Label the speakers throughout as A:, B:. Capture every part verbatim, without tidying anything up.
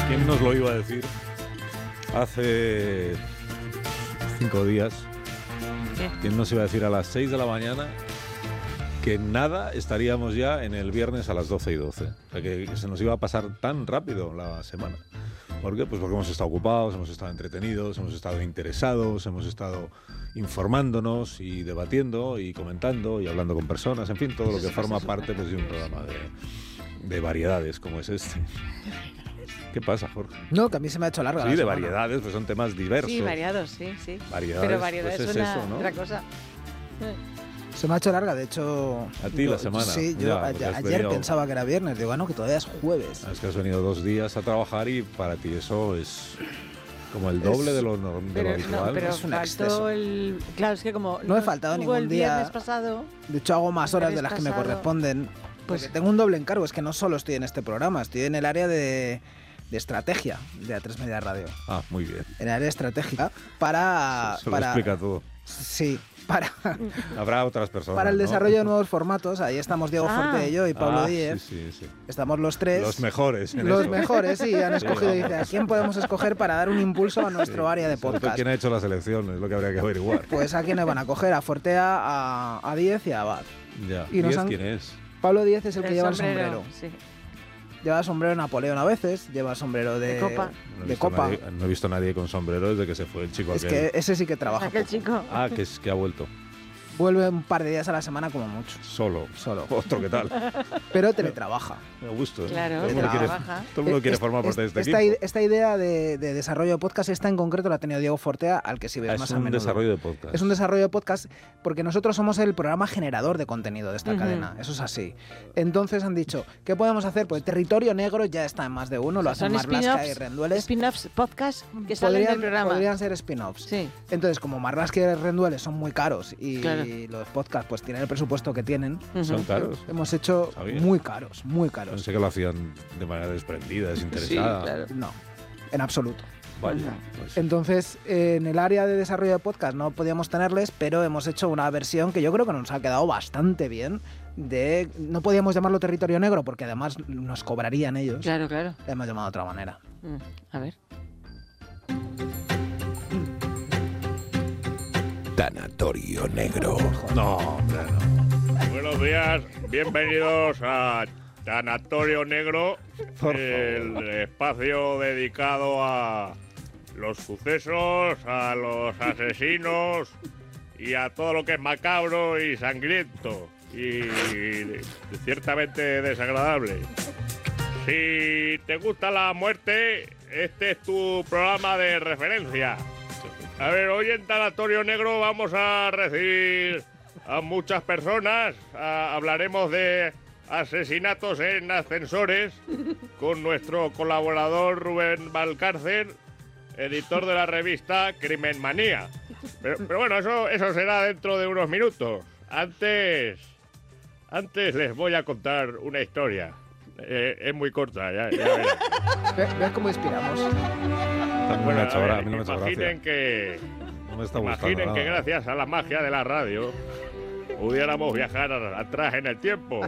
A: ¿Quién nos lo iba a decir hace cinco días?
B: ¿Qué?
A: ¿Quién nos iba a decir a las seis de la mañana que nada estaríamos ya en el viernes a las doce y doce? O sea, que se nos iba a pasar tan rápido la semana. ¿Por qué? Pues porque hemos estado ocupados, hemos estado entretenidos, hemos estado interesados, hemos estado informándonos y debatiendo y comentando y hablando con personas, en fin, todo lo que forma parte pues, de un programa de, de variedades como es este. ¿Qué pasa, Jorge?
C: No, que a mí se me ha hecho larga.
A: Sí,
C: la
A: de
C: semana.
A: variedades, pues son temas diversos.
B: Sí, variados, sí, sí.
A: Variedades,
B: Pero variedades
A: pues es
B: suena
A: eso, ¿no?
B: otra cosa.
C: Se me ha hecho larga, de hecho...
A: A ti
C: yo-
A: la semana.
C: Sí, yo
A: Ya,
C: a-
A: porque has
C: ayer
A: venido-
C: pensaba que era viernes, digo, bueno, que todavía es jueves.
A: Es que has venido dos días a trabajar y para ti eso es como el doble
C: Es-
A: de lo, norm- de lo
B: Pero,
A: habitual.
B: no, pero
C: Es un
B: faltó
C: exceso.
B: el... Claro, es que como...
C: No he
B: nos
C: faltado
B: hubo
C: ningún
B: el
C: día.
B: viernes pasado...
C: De hecho, hago más horas de las que me
B: pasado,
C: corresponden.
B: pues-
C: Porque tengo un doble encargo, es que no solo estoy en este programa, estoy en el área de, de estrategia de A tres Media Radio.
A: Ah, muy bien.
C: En el área estratégica para...
A: Eso lo
C: para
A: explica todo.
C: Sí, para...
A: Habrá otras personas.
C: Para el
A: ¿no?
C: desarrollo de nuevos formatos, ahí estamos Diego
B: Ah.
C: Forte y yo y Pablo
A: Ah,
C: Díez.
A: Sí, sí, sí.
C: Estamos los tres.
A: Los mejores. en
C: Los
A: eso.
C: mejores, sí, han
A: Sí,
C: escogido.
A: vamos.
C: Dice, ¿a quién podemos escoger para dar un impulso a nuestro
A: Sí.
C: área de
A: Sobre todo
C: podcast?
A: ¿Quién ha hecho la selección? Es lo que habría que averiguar.
C: Pues a quién le van a coger, a Fortea, a, a Díez y a Abad.
A: Ya.
C: y nos
A: ¿Diez
C: han-
A: quién es?
C: Pablo Díez es el que lleva el sombrero.
B: Sí.
C: Lleva sombrero Napoleón a veces, lleva sombrero de,
B: De copa.
A: No he
C: de
A: visto
C: copa.
A: nadie- no he visto a nadie con sombrero desde que se fue el chico
C: Es
A: aquel.
C: que ese sí que trabaja.
B: Aquel
C: poco.
B: chico.
A: Ah, que, es, que ha vuelto.
C: Vuelve un par de días a la semana como mucho.
A: Solo.
C: Solo.
A: Otro, ¿qué tal?
C: Pero teletrabaja.
A: Me gusta. ¿eh?
B: Claro,
A: todo el mundo quiere,
B: trabaja.
A: todo el mundo quiere
C: Es-
A: formar parte de
C: es-
A: este
C: esta,
A: equipo.
C: ide- esta idea de, de desarrollo de podcast, esta en concreto la ha tenido Diego Fortea, al que sí ves
A: Ah,
C: más
A: es
C: a
A: un
C: menudo.
A: desarrollo de podcast.
C: Es un desarrollo de podcast porque nosotros somos el programa generador de contenido de esta
B: Ujú.
C: cadena, eso es así. Entonces han dicho, ¿qué podemos hacer? Pues Territorio Negro ya está en más de uno, lo hacen
B: Son
C: Marlaska y
B: spin-offs,
C: Rendueles.
B: spin-offs podcast que salen
C: Podrían,
B: del programa.
C: podrían ser spin-offs.
B: Sí.
C: Entonces, como Marlaska y Rendueles son muy caros y
B: Claro.
C: los podcasts pues tienen el presupuesto que tienen,
A: Son
B: Ujú.
A: caros.
C: hemos hecho
A: Sabía.
C: muy caros, muy caros.
A: Pensé que lo hacían de manera desprendida,
B: Sí,
A: desinteresada.
B: claro.
C: No, en absoluto.
A: Vaya. Pues,
C: Entonces, eh, en el área de desarrollo de podcast no podíamos tenerles, pero hemos hecho una versión que yo creo que nos ha quedado bastante bien. De, no podíamos llamarlo Territorio Negro porque además nos cobrarían ellos.
B: Claro, claro.
C: Le hemos llamado de otra manera.
B: Mm, A ver.
D: Tanatorio Negro.
A: no, hombre, no.
E: Buenos días, bienvenidos a Tanatorio Negro,
A: Por
E: el espacio dedicado a los sucesos, a los asesinos y a todo lo que es macabro y sangriento y ciertamente desagradable. Si te gusta la muerte, este es tu programa de referencia. A ver, hoy en Tanatorio Negro vamos a recibir a muchas personas. A- hablaremos de asesinatos en ascensores con nuestro colaborador Rubén Valcárcel, editor de la revista Crimen Manía. Pero, pero bueno, eso, eso será dentro de unos minutos. Antes, antes les voy a contar una historia. Eh, es muy corta, ya, ya verás.
C: Ve- ¿Ves cómo inspiramos?
A: A mí no me ha hecho
E: a ver,
A: gra- a mí no me ha hecho
E: imaginen
A: gracia.
E: que...
A: No me está gustando
E: Imaginen que
A: nada.
E: gracias a la magia de la radio pudiéramos viajar a- atrás en el tiempo.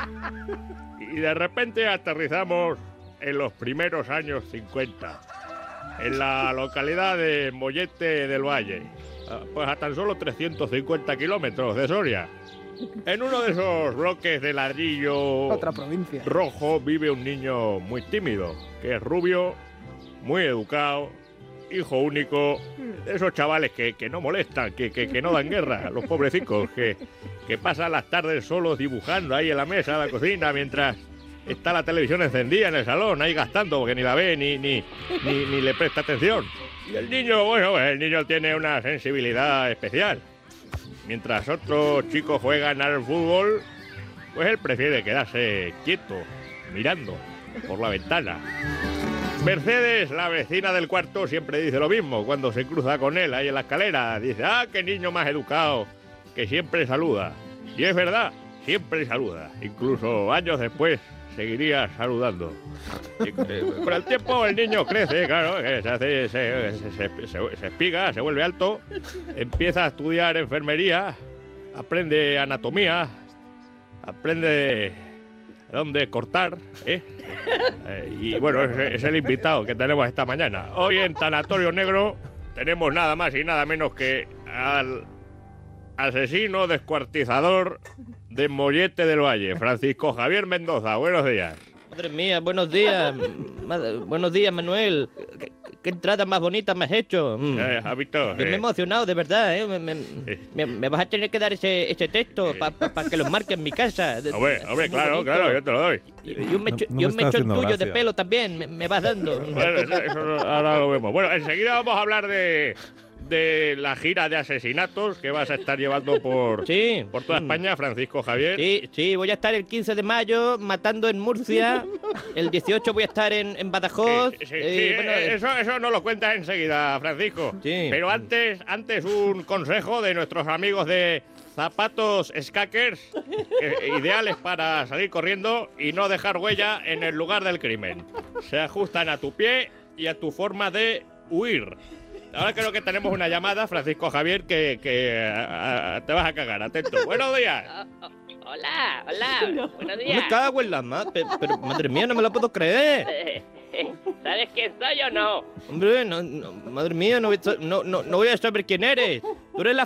E: Y de repente aterrizamos en los primeros años cincuenta, en la localidad de Mollete del Valle, a- pues a tan solo trescientos cincuenta kilómetros de Soria. En uno de esos bloques de ladrillo
C: Otra provincia.
E: rojo vive un niño muy tímido, que es rubio, muy educado, hijo único, de esos chavales que, que no molestan, que, que, que no dan guerra, los pobrecicos, que, que pasan las tardes solos dibujando ahí en la mesa de la cocina mientras está la televisión encendida en el salón, ahí gastando, porque ni la ve ni, ni, ni, ni le presta atención. Y el niño, bueno, pues el niño tiene una sensibilidad especial. Mientras otros chicos juegan al fútbol, pues él prefiere quedarse quieto, mirando por la ventana. Mercedes, la vecina del cuarto, siempre dice lo mismo cuando se cruza con él ahí en la escalera. Dice, ah, qué niño más educado, que siempre saluda. Y es verdad, siempre saluda. Incluso años después seguiría saludando. Y, eh, con el tiempo el niño crece, claro, eh, se, hace, se, se, se- se- se espiga, se vuelve alto, empieza a estudiar enfermería, aprende anatomía, aprende dónde cortar, ¿eh? Eh, y bueno, es, es el invitado que tenemos esta mañana. Hoy en Tanatorio Negro tenemos nada más y nada menos que al asesino descuartizador de Mollete del Valle, Francisco Javier Mendoza. Buenos días.
F: Madre mía, buenos días. Madre, buenos días, Manuel. ¿Qué, qué entrada más bonita me has hecho? Mm.
E: Eh, ¿Has visto?
F: Yo me he
E: Eh,
F: emocionado, de verdad, ¿eh? Me, me, me, me vas a tener que dar ese, ese texto para pa, pa que lo marque en mi casa.
E: Hombre, hombre,
F: Muy
E: claro,
F: bonito.
E: claro, yo te lo doy.
F: Y, y un mecho,
A: No- no
F: y
A: me
F: un
A: está
F: mechón
A: haciendo
F: tuyo de
A: gracia.
F: pelo también me, me vas dando.
E: Bueno, eso, eso ahora lo vemos. Bueno, enseguida vamos a hablar de, de la gira de asesinatos que vas a estar llevando por,
F: Sí.
E: por toda
F: Mm.
E: España, Francisco Javier.
F: Sí, sí, voy a estar el quince de mayo matando en Murcia. El dieciocho voy a estar en, en Badajoz.
E: Sí, sí,
F: eh,
E: sí,
F: bueno,
E: eh, eso, eso nos lo cuentas enseguida, Francisco.
F: Sí.
E: Pero antes, antes un consejo de nuestros amigos de Zapatos Skakers, eh, ideales para salir corriendo y no dejar huella en el lugar del crimen. Se ajustan a tu pie y a tu forma de huir. Ahora creo que tenemos una llamada, Francisco Javier, que, que a- a- te vas a cagar. Atento. Buenos días.
G: Oh, oh, hola, hola, buenos
F: me
G: días.
F: cago en la madre. Pero, madre mía, no me lo puedo creer.
G: ¿Sabes quién soy o no?
F: Hombre, no, no, madre mía, no, voy a sa- no, no, no voy a saber quién eres. Tú eres la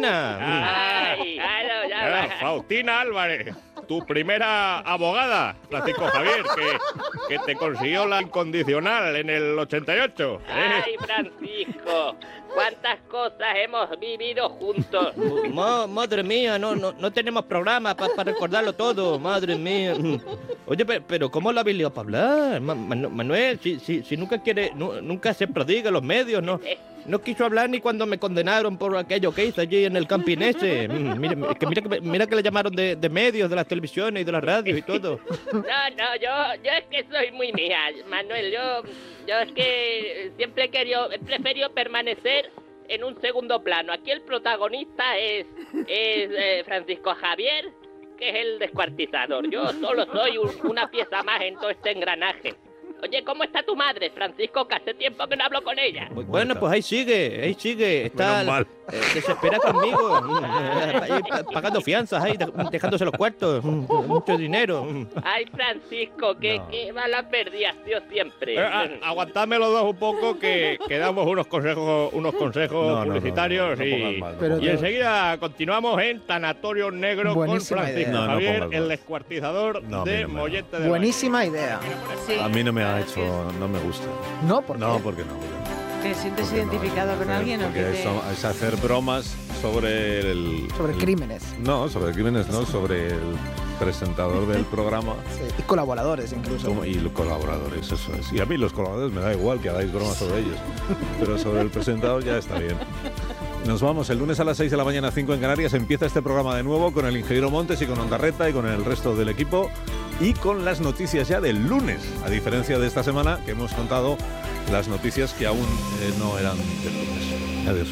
F: Faustina.
G: Ay, claro, ya
E: Era
G: va.
E: Faustina Álvarez, tu primera abogada, Francisco Javier, que, que te consiguió la incondicional en el ochenta y ocho. ¿eh?
G: Ay, Francisco, cuántas cosas hemos vivido juntos.
F: Ma- madre mía, no, no, no tenemos programa para recordarlo todo, madre mía. Oye, pero, pero ¿cómo lo habéis liado para hablar? Ma- Manu- Manuel, si, si, si nunca quiere, nu- nunca se prodiga en los medios, no, no quiso hablar ni cuando me condenaron por aquello que hice allí en el camping ese. Mm, Mira, que, mira, que, mira que le llamaron de, de medios, de las televisiones y de las radios y todo.
G: No, no, yo, yo es que soy muy mía, Manuel. Yo, yo es que siempre he querido, he preferido permanecer en un segundo plano. Aquí el protagonista es, es eh, Francisco Javier, que es el descuartizador. Yo solo soy un- una pieza más en todo este engranaje. Oye, ¿cómo está tu madre, Francisco? Que hace tiempo que no hablo con ella.
F: Bueno, pues ahí sigue, ahí sigue. Está
A: Menos mal.
F: eh, desesperada conmigo, mm, eh, ahí pa- pagando fianzas, ahí, de- dejándose los cuartos, mm, mucho dinero. mm.
G: Ay, Francisco, qué,
A: No.
G: qué mala pérdida has sido siempre.
E: Eh, a- aguantadme los dos un poco, que, que damos unos consejos, unos consejos
A: No, no, no,
E: publicitarios
A: no, no pongas
E: y,
A: mal, no
C: Pero
E: y
C: te-
E: enseguida continuamos en Tanatorio Negro
C: Buenísima
E: con Francisco
C: idea.
A: No, no
E: Javier,
A: pongas
E: el
A: mal.
E: descuartizador
A: No, a mí
E: de
A: no me-
E: Mollete del
C: Buenísima idea.
B: Sí.
A: A mí no me ha hecho, no me gusta.
C: No, porque
A: No, porque no. porque
B: ¿Te sientes
A: porque no,
B: identificado con
A: porque-
B: alguien o
A: porque
B: qué te-
A: eso- es hacer bromas sobre el...
C: sobre
A: el-
C: crímenes.
A: No, sobre crímenes, no, sobre el presentador del programa
C: Sí, y colaboradores incluso.
A: como- y los colaboradores, eso es. Y a mí los colaboradores me da igual que hagáis bromas sobre ellos, pero sobre el presentador ya está bien. Nos vamos, el lunes a las seis de la mañana, cinco en Canarias, empieza este programa de nuevo con el ingeniero Montes y con Ondarreta y con el resto del equipo y con las noticias ya del lunes, a diferencia de esta semana que hemos contado las noticias que aún eh, no eran del lunes. Adiós.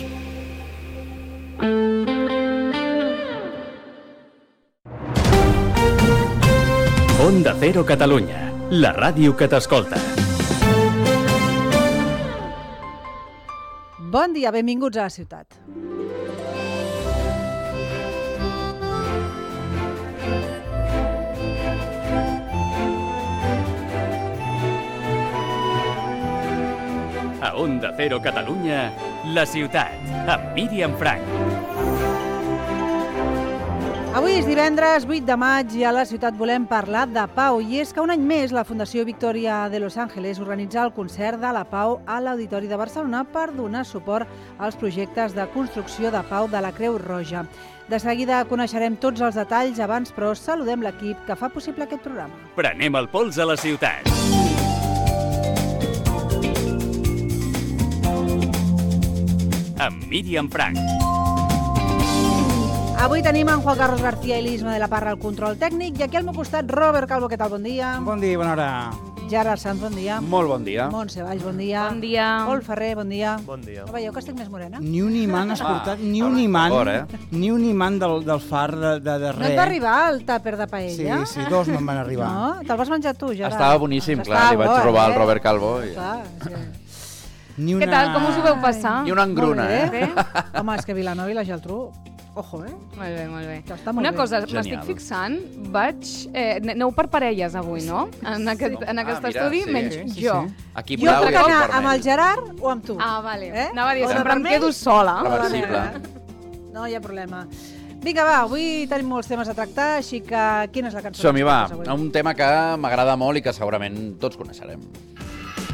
H: Onda Cero Catalunya, la ràdio que t'escolta.
I: Bon dia, benvinguts a la ciutat.
H: A Onda Cero Catalunya, la ciutat, amb Míriam Frank.
I: Avui és divendres vuit de maig i a la ciutat volem parlar de pau. I és que un any més la Fundació Victoria de Los Ángeles organitza el concert de la pau a l'Auditori de Barcelona per donar suport als projectes de construcció de pau de la Creu Roja. De seguida coneixerem tots els detalls, abans però saludem l'equip que fa possible aquest programa.
H: Prenem el pols a la ciutat. Amb Míriam Frank.
I: Avui tenim en Juan Carlos García i l'Isma de la Parra al control tècnic i aquí al meu costat Robert Calvo, què tal? Bon dia.
J: Bon dia i bona hora.
I: Gerard Sanz, bon dia.
J: Molt bon dia.
I: Montse Valls, bon dia.
B: Bon dia.
I: Pol Ferrer, bon dia.
K: Bon dia.
I: No veieu que estic més morena?
J: Ni un imant has portat, ni un imant,
K: Fora, eh?
J: ni un imant del, del far de, de, de
I: No
J: res.
I: et va arribar el tàper de
J: Sí,
I: paella?
J: sí, dos me'n van arribar.
I: No? Te'l vas menjar tu, Gerard?
K: Estava boníssim,
I: Doncs
K: clar,
I: estava
K: li vaig
I: bo,
K: robar al
I: eh?
K: Robert Calvo. I...
I: Clar, sí.
J: Ni una...
L: Què tal, com us ho veu passar?
K: Ni una engruna,
I: Molt bé.
K: eh?
I: Home, és que Vilanova i la Geltrú... Ojo, eh?
K: Molt bé, molt bé.
I: Està molt
K: Una
I: bé.
K: cosa,
L: Genial.
K: m'estic fixant, vaig... Eh, aneu per parelles avui, no? En aquest, en aquest
L: Ah, mira,
K: estudi,
L: sí.
K: menys
J: Sí, sí,
K: jo.
J: sí.
L: Aquí
I: Jo
L: blau
I: puc
L: i aquí
I: anar
L: vermell.
I: amb el Gerard o amb tu.
K: Ah, vale.
I: Eh?
K: Anava a dir,
I: O de
K: sempre em
I: vermell
K: quedo sola.
L: Reversible.
I: No hi ha problema. Vinga, va, avui tenim molts temes a tractar, així que quina és la cançó?
L: Som-hi,
I: que
L: va.
I: ens portes avui?
L: Un tema que m'agrada molt i que segurament tots coneixerem.